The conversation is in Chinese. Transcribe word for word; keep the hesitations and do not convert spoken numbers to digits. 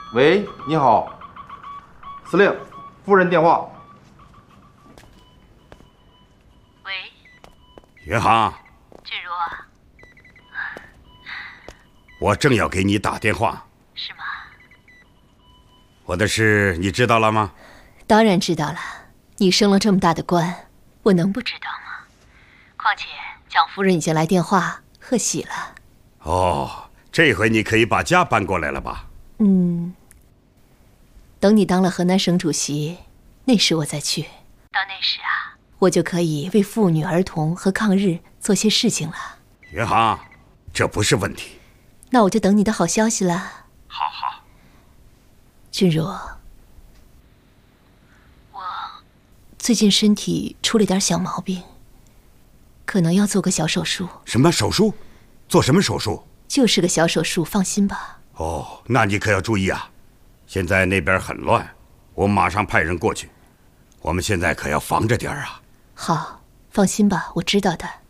喂，你好，司令，夫人电话。 喂， 云航， 俊如啊， 我正要给你打电话。 是吗？ 我的事你知道了吗？ 当然知道了，你升了这么大的官，我能不知道吗？况且蒋夫人已经来电话贺喜了。 哦，这回你可以把家搬过来了吧？ 嗯，等你当了河南省主席，那时我再去。到那时啊，我就可以为妇女、儿童和抗日做些事情了。 云航，这不是问题。 那我就等你的好消息了。 好好。 俊如，我最近身体出了点小毛病，可能要做个小手术。 什么手术？做什么手术？ 就是个小手术，放心吧。 哦，那你可要注意啊！现在那边很乱，我马上派人过去。我们现在可要防着点儿啊。 好，放心吧，我知道的。